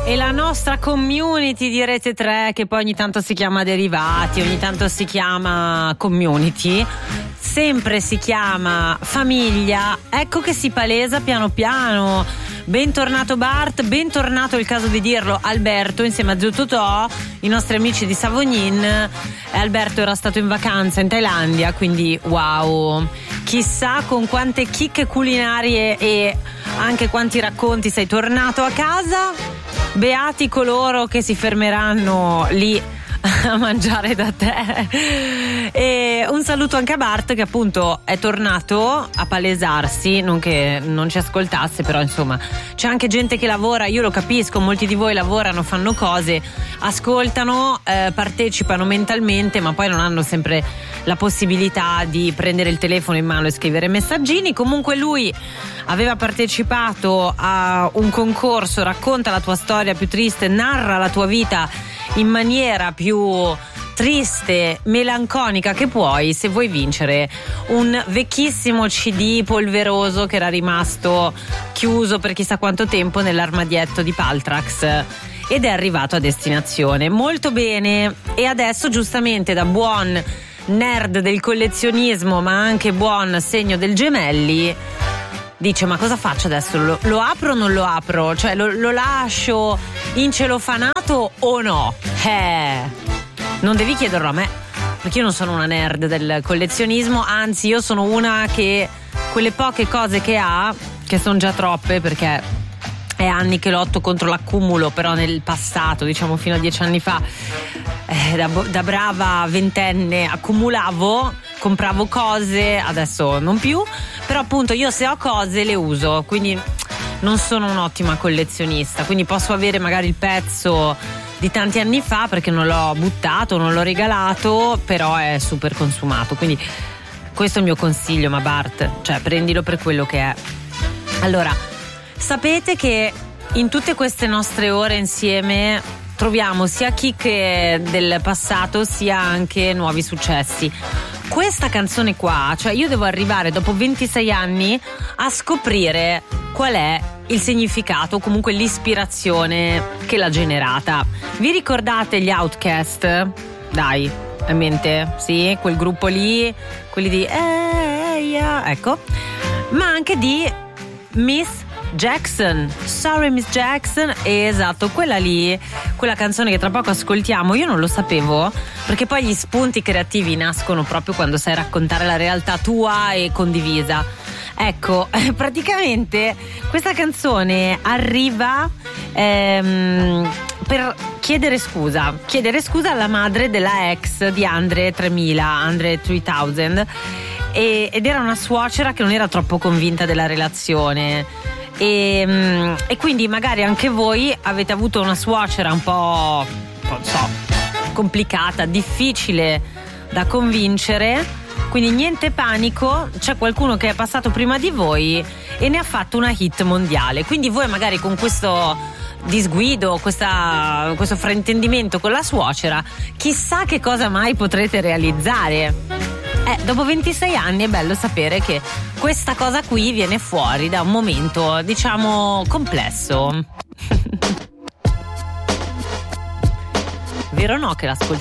E la nostra community di Rete 3, che poi ogni tanto si chiama Derivati, ogni tanto si chiama Community, sempre si chiama famiglia, ecco che si palesa piano piano. Bentornato Bart, bentornato, il caso di dirlo, Alberto insieme a Zio Totò, i nostri amici di Savognin. Alberto era stato in vacanza in Thailandia, quindi wow, chissà con quante chicche culinarie e anche quanti racconti sei tornato a casa. Beati coloro che si fermeranno lì a mangiare da te. E un saluto anche a Bart, che appunto è tornato a palesarsi, non che non ci ascoltasse, però insomma c'è anche gente che lavora, io lo capisco, molti di voi lavorano, fanno cose, ascoltano, partecipano mentalmente, ma poi non hanno sempre la possibilità di prendere il telefono in mano e scrivere messaggini. Comunque lui aveva partecipato a un concorso, racconta la tua storia più triste, narra la tua vita in maniera più triste, melanconica che puoi, se vuoi vincere un vecchissimo CD polveroso che era rimasto chiuso per chissà quanto tempo nell'armadietto di Paltrax ed è arrivato a destinazione. Molto bene, e adesso giustamente da buon nerd del collezionismo ma anche buon segno del Gemelli dice: ma cosa faccio adesso? Lo apro o non lo apro? Cioè lo lascio incelofanato o no? Non devi chiederlo a me, perché io non sono una nerd del collezionismo, anzi io sono una che quelle poche cose che ha, che sono già troppe perché è anni che lotto contro l'accumulo, però nel passato, diciamo fino a 10 anni fa, da brava ventenne accumulavo, compravo cose, adesso non più, però appunto io se ho cose le uso, quindi non sono un'ottima collezionista, quindi posso avere magari il pezzo di tanti anni fa perché non l'ho buttato, non l'ho regalato, però è super consumato, quindi questo è il mio consiglio, ma Bart, cioè prendilo per quello che è. Allora, sapete che in tutte queste nostre ore insieme troviamo sia chicche del passato sia anche nuovi successi. Questa canzone qua, cioè io devo arrivare dopo 26 anni a scoprire qual è il significato, comunque l'ispirazione che l'ha generata. Vi ricordate gli Outcast? Dai, a mente? Sì, quel gruppo lì, quelli di ecco, ma anche di Miss Jackson, Sorry Miss Jackson, esatto, quella lì, quella canzone che tra poco ascoltiamo. Io non lo sapevo, perché poi gli spunti creativi nascono proprio quando sai raccontare la realtà tua e condivisa. Ecco, praticamente questa canzone arriva per chiedere scusa alla madre della ex di Andre 3000, Andre 3000, ed era una suocera che non era troppo convinta della relazione. E quindi magari anche voi avete avuto una suocera un po' non so, complicata, difficile da convincere, quindi niente panico, c'è qualcuno che è passato prima di voi e ne ha fatto una hit mondiale, quindi voi magari con questo disguido, questo fraintendimento con la suocera, chissà che cosa mai potrete realizzare. Dopo 26 anni è bello sapere che questa cosa qui viene fuori da un momento, diciamo, complesso. Vero o no che l'ascoltiamo?